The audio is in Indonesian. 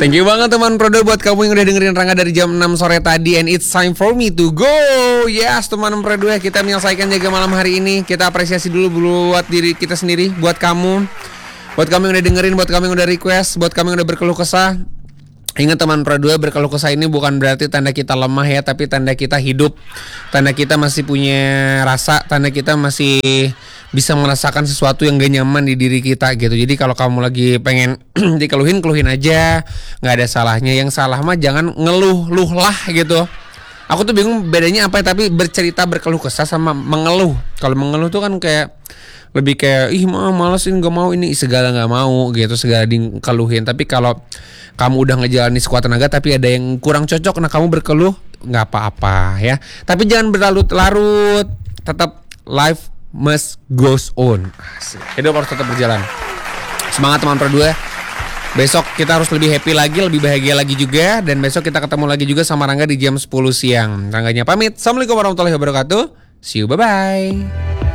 Thank you banget teman Prodo buat kamu yang udah dengerin Rangga dari jam 6 sore tadi. And it's time for me to go. Yes teman Prodo, kita menyelesaikan jaga malam hari ini. Kita apresiasi dulu buat diri kita sendiri, buat kamu. Buat kamu yang udah dengerin, buat kamu yang udah request, buat kamu yang udah berkeluh kesah. Ingat teman Pro2, berkeluh kesah ini bukan berarti tanda kita lemah ya, tapi tanda kita hidup. Tanda kita masih punya rasa, tanda kita masih bisa merasakan sesuatu yang gak nyaman di diri kita gitu. Jadi kalau kamu lagi pengen dikeluhin, keluhin aja, gak ada salahnya. Yang salah mah jangan ngeluh lah gitu. Aku tuh bingung bedanya apa, tapi bercerita berkeluh kesah sama mengeluh. Kalau mengeluh tuh kan kayak lebih kayak males ini, gak mau ini, segala gak mau gitu, segala dikeluhin. Tapi kalau kamu udah ngejalani sekuat tenaga tapi ada yang kurang cocok, nah kamu berkeluh gak apa-apa ya. Tapi jangan berlarut-larut, tetap life must goes on. Hidup harus tetap berjalan. Semangat teman Pro2. Besok kita harus lebih happy lagi, lebih bahagia lagi juga. Dan besok kita ketemu lagi juga sama Rangga di jam 10 siang. Rangganya pamit. Assalamualaikum warahmatullahi wabarakatuh. See you, bye-bye.